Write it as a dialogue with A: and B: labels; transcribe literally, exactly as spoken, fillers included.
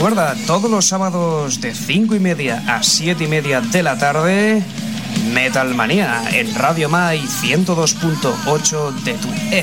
A: recuerda, todos los sábados de cinco y media a siete y media de la tarde, Metal Manía en Radio Mai ciento dos punto ocho de tu